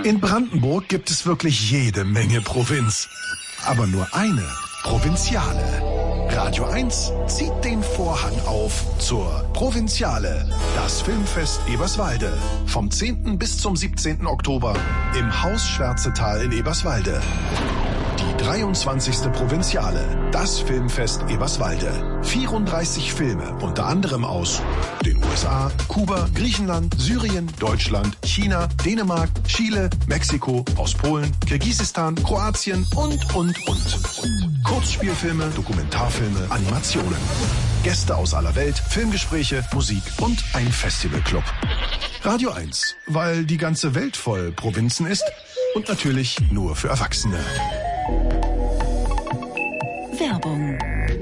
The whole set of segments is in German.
In Brandenburg gibt es wirklich jede Menge Provinz. Aber nur eine Provinziale. Radio 1 zieht den Vorhang auf zur Provinziale. Das Filmfest Eberswalde. Vom 10. bis zum 17. Oktober im Haus Schwärzetal in Eberswalde. Die 23. Provinziale, das Filmfest Eberswalde. 34 Filme, unter anderem aus den USA, Kuba, Griechenland, Syrien, Deutschland, China, Dänemark, Chile, Mexiko, aus Polen, Kirgisistan, Kroatien und. Kurzspielfilme, Dokumentarfilme, Animationen. Gäste aus aller Welt, Filmgespräche, Musik und ein Festivalclub. Radio 1, weil die ganze Welt voll Provinzen ist und natürlich nur für Erwachsene. Werbung.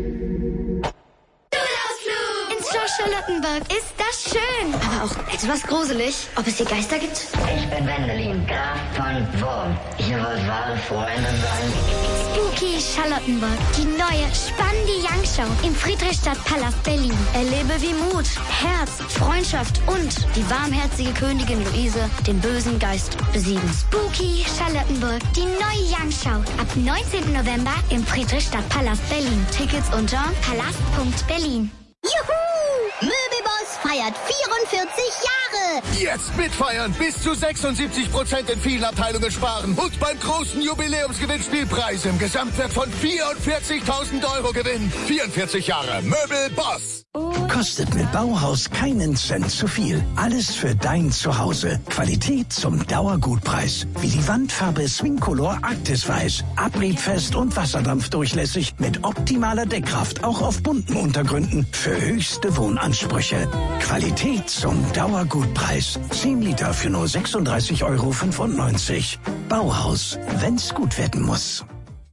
Ins Schloss Charlottenburg. Ist das schön. Aber auch etwas gruselig. Ob es hier Geister gibt? Ich bin Wendelin, Graf von Wurm. Ihr wollt wahre Freunde sein? Spooky Charlottenburg. Die neue, spannende Young-Show im Friedrichstadtpalast Berlin. Erlebe, wie Mut, Herz, Freundschaft und die warmherzige Königin Luise den bösen Geist besiegen. Spooky Charlottenburg. Die neue Young-Show. Ab 19. November im Friedrichstadtpalast Berlin. Tickets unter palast.berlin. Juhu! Möbelboss feiert 44 Jahre! Jetzt mitfeiern! Bis zu 76% in vielen Abteilungen sparen und beim großen Jubiläumsgewinnspielpreis im Gesamtwert von 44.000 € gewinnen. 44 Jahre Möbelboss! Kostet mit Bauhaus keinen Cent zu viel. Alles für dein Zuhause. Qualität zum Dauergutpreis. Wie die Wandfarbe Swingcolor Arktisweiß. Abriebfest und wasserdampfdurchlässig mit optimaler Deckkraft. Auch auf bunten Untergründen. Für höchste Wohnansprüche. Qualität zum Dauergutpreis. 10 Liter für nur 36,95 €. Bauhaus. Wenn's gut werden muss.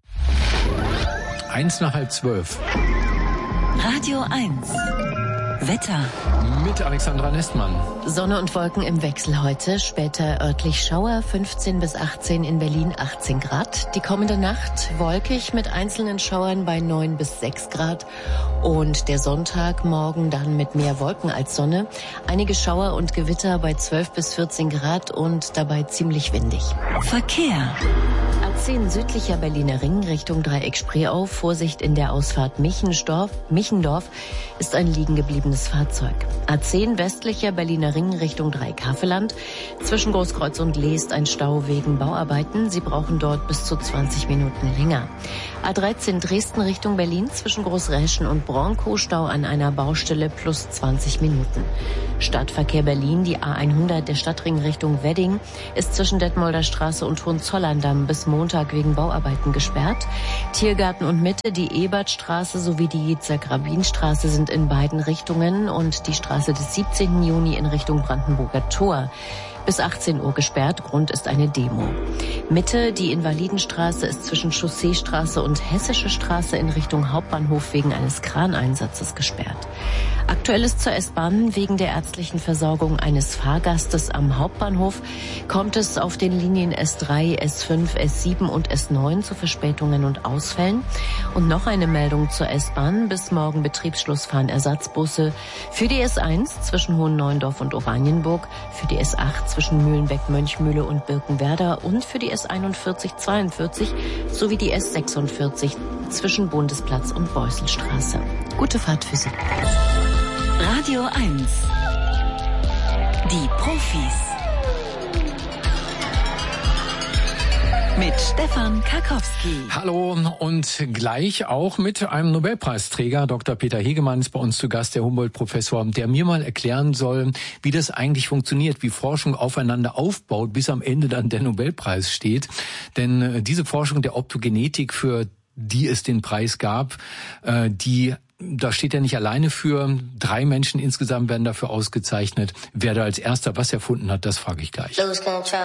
11:30. Radio 1. Wetter. Mit Alexandra Nestmann. Sonne und Wolken im Wechsel heute. Später örtlich Schauer, 15 bis 18, in Berlin 18 Grad. Die kommende Nacht wolkig mit einzelnen Schauern bei 9 bis 6 Grad. Und der Sonntag morgen dann mit mehr Wolken als Sonne. Einige Schauer und Gewitter bei 12 bis 14 Grad und dabei ziemlich windig. Verkehr. A10 südlicher Berliner Ring Richtung Dreieck Spreeau. Vorsicht in der Ausfahrt Michendorf ist ein liegen gebliebenes Fahrzeug. A10 westlicher Berliner Ring Richtung Dreieck-Havelland. Zwischen Großkreuz und Leest ein Stau wegen Bauarbeiten. Sie brauchen dort bis zu 20 Minuten länger. A13 Dresden Richtung Berlin zwischen Großräschen und Bronkow. Stau an einer Baustelle plus 20 Minuten. Stadtverkehr Berlin, die A100 der Stadtring Richtung Wedding ist zwischen Detmolder Straße und Hohenzollern-Damm bis Montag wegen Bauarbeiten gesperrt. Tiergarten und Mitte, die Ebertstraße sowie die Yitzhak-Rabin-Straße sind in beiden Richtungen und die Straße des 17. Juni in Richtung Brandenburger Tor bis 18 Uhr gesperrt. Grund ist eine Demo. Mitte, die Invalidenstraße ist zwischen Chausseestraße und Hessische Straße in Richtung Hauptbahnhof wegen eines Kraneinsatzes gesperrt. Aktuell ist zur S-Bahn wegen der ärztlichen Versorgung eines Fahrgastes am Hauptbahnhof kommt es auf den Linien S3, S5, S7 und S9 zu Verspätungen und Ausfällen. Und noch eine Meldung zur S-Bahn. Bis morgen Betriebsschluss fahren Ersatzbusse für die S1 zwischen Hohenneuendorf und Oranienburg, für die S8 zwischen Mühlenbeck, Mönchmühle und Birkenwerder und für die S41, 42 sowie die S46 zwischen Bundesplatz und Beusselstraße. Gute Fahrt für Sie. Radio 1. Die Profis. Mit Stefan Karkowski. Hallo und gleich auch mit einem Nobelpreisträger. Dr. Peter Hegemann ist bei uns zu Gast, der Humboldt-Professor, der mir mal erklären soll, wie das eigentlich funktioniert, wie Forschung aufeinander aufbaut, bis am Ende dann der Nobelpreis steht. Denn diese Forschung der Optogenetik, für die es den Preis gab, da steht er nicht alleine für. 3 Menschen insgesamt werden dafür ausgezeichnet. Wer da als erster was erfunden hat, das frage ich gleich.